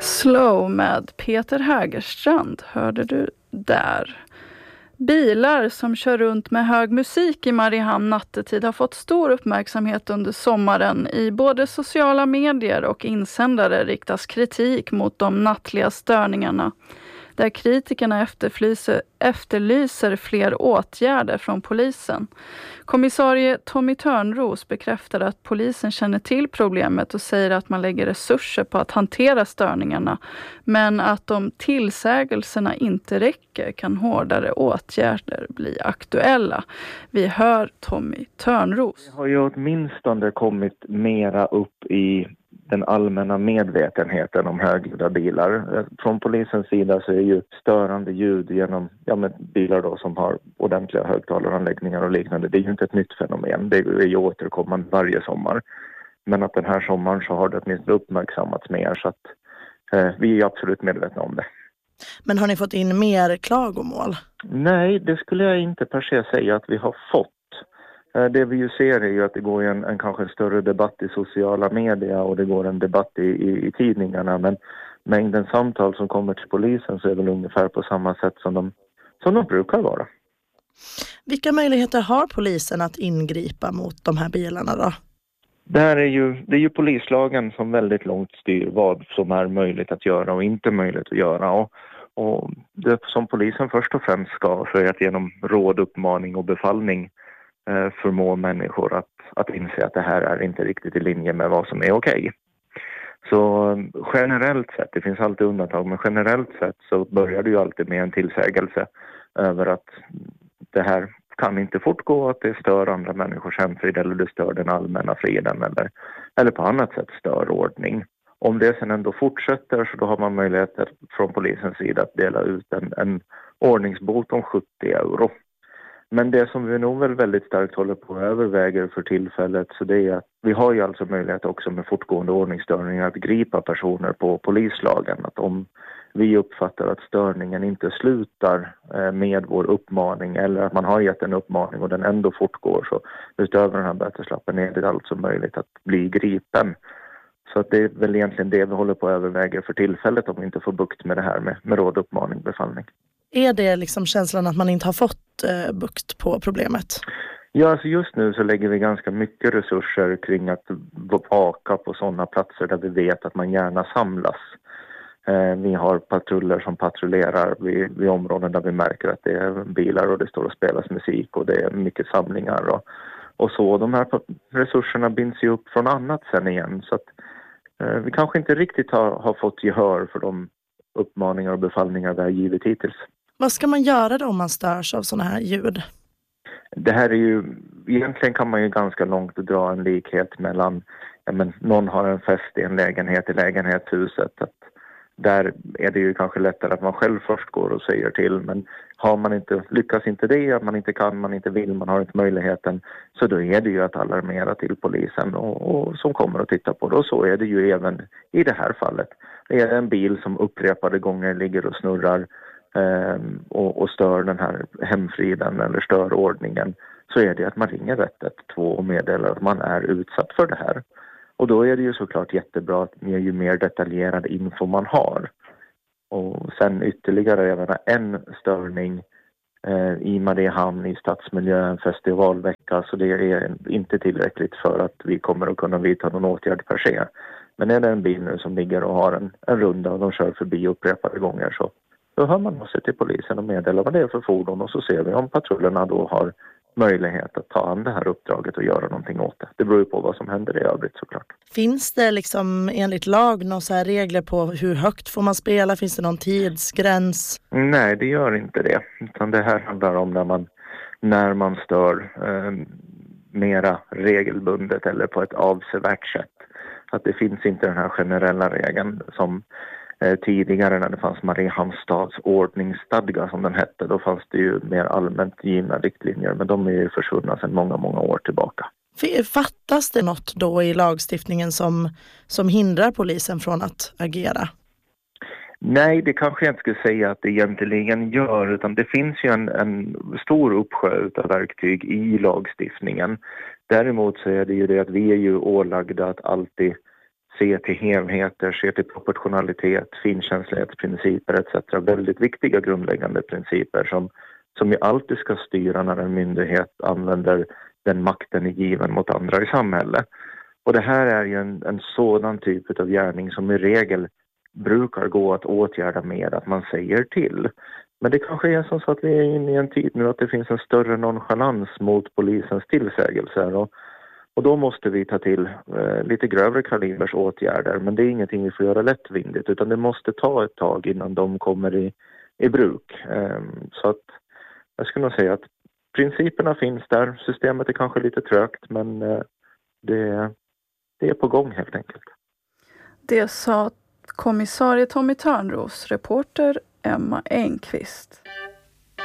Slow med Peter Hägerstrand hörde du där. Bilar som kör runt med hög musik i Mariehamn nattetid har fått stor uppmärksamhet under sommaren. I både sociala medier och insändare riktas kritik mot de nattliga störningarna, där kritikerna efterlyser fler åtgärder från polisen. Kommissarie Tommy Törnros bekräftade att polisen känner till problemet och säger att man lägger resurser på att hantera störningarna, men att om tillsägelserna inte räcker kan hårdare åtgärder bli aktuella. Vi hör Tommy Törnros. Det har ju åtminstone kommit mera upp i den allmänna medvetenheten om högljudda bilar. Från polisens sida så är ju störande ljud genom bilar då som har ordentliga högtalaranläggningar och liknande. Det är ju inte ett nytt fenomen. Det är ju återkommande varje sommar. Men att den här sommaren så har det åtminstone uppmärksammats mer, så att vi är absolut medvetna om det. Men har ni fått in mer klagomål? Nej, det skulle jag inte per se säga att vi har fått. Det vi ju ser är ju att det går en kanske större debatt i sociala medier och det går en debatt i tidningarna, men mängden samtal som kommer till polisen så är väl ungefär på samma sätt som de brukar vara. Vilka möjligheter har polisen att ingripa mot de här bilarna då? Det är ju polislagen som väldigt långt styr vad som är möjligt att göra och inte möjligt att göra. Och det som polisen först och främst ska är att genom råd, uppmaning och befallning förmå människor att inse att det här är inte riktigt i linje med vad som är okej. Så generellt sett, det finns alltid undantag, men generellt sett så börjar det ju alltid med en tillsägelse över att det här kan inte fortgå, att det stör andra människors hemfrid eller det stör den allmänna friden eller på annat sätt stör ordning. Om det sen ändå fortsätter så då har man möjlighet från polisens sida att dela ut en ordningsbot om 70 euro. Men det som vi nog väl väldigt starkt håller på att överväga för tillfället, så det är att vi har ju alltså möjlighet också med fortgående ordningsstörningar att gripa personer på polislagen. Att om vi uppfattar att störningen inte slutar med vår uppmaning eller att man har gett en uppmaning och den ändå fortgår, så utöver den här böteslappen är det alltså möjligt att bli gripen. Så att det är väl egentligen det vi håller på att överväga för tillfället om vi inte får bukt med det här med råd, uppmaning, befallning. Är det liksom känslan att man inte har fått bukt på problemet? Ja, alltså just nu så lägger vi ganska mycket resurser kring att vaka på sådana platser där vi vet att man gärna samlas. Vi har patruller som patrullerar vid områden där vi märker att det är bilar och det står och spelas musik och det är mycket samlingar och så. De här resurserna binds ju upp från annat sen igen, så att vi kanske inte riktigt har fått gehör för de uppmaningar och befallningar vi har givit hittills. Vad ska man göra då om man störs av sådana här ljud? Det här är ju, egentligen kan man ju ganska långt dra en likhet mellan, någon har en fest i en lägenhet i lägenhetshuset. Att där är det ju kanske lättare att man själv först går och säger till, men lyckas inte det, att man inte kan, man inte vill, man har inte möjligheten, så då är det ju att alarmera till polisen och som kommer att titta på det. Och så är det ju även i det här fallet. Det är en bil som upprepade gånger ligger och snurrar och stör den här hemfriden eller stör ordningen, så är det att man ringer 112 och meddelar att man är utsatt för det här. Och då är det ju såklart jättebra att ju mer detaljerad info man har. Och sen ytterligare även en störning i Mariehamn i stadsmiljön, festivalvecka, så det är inte tillräckligt för att vi kommer att kunna vidta någon åtgärd per se. Men är det en bil nu som ligger och har en runda och de kör förbi upprepade gånger, så då hör man sig till polisen och meddelar vad det är för fordon, och så ser vi om patrullerna då har möjlighet att ta an det här uppdraget och göra någonting åt det. Det beror ju på vad som händer i övrigt såklart. Finns det liksom enligt lag några så här regler på hur högt får man spela? Finns det någon tidsgräns? Nej, det gör inte det. Utan det här handlar om när man stör mera regelbundet eller på ett avsevärt sätt. Att det finns inte den här generella regeln som tidigare när det fanns Mariehamns stads ordningsstadga som den hette. Då fanns det ju mer allmänt givna riktlinjer, men de är ju försvunna sedan många, många år tillbaka. Fattas det något då i lagstiftningen som hindrar polisen från att agera? Nej, det kanske jag inte skulle säga att det egentligen gör, utan det finns ju en stor uppsjö av verktyg i lagstiftningen. Däremot så är det ju det att vi är ju ålagda att alltid se till helheter, se till proportionalitet, finkänslighetsprinciper etc. Väldigt viktiga grundläggande principer som ju alltid ska styra när en myndighet använder den makten är given mot andra i samhället. Och det här är ju en sådan typ av gärning som i regel brukar gå att åtgärda med att man säger till. Men det kanske är som så att vi är inne i en tid nu att det finns en större nonchalans mot polisens tillsägelser och då måste vi ta till lite grövre kalibers åtgärder, men det är ingenting vi får göra lättvindigt utan det måste ta ett tag innan de kommer i bruk. Så att jag skulle nog säga att principerna finns där, systemet är kanske lite trögt men det är på gång helt enkelt. Det sa kommissarie Tommy Törnros, reporter Emma Engqvist.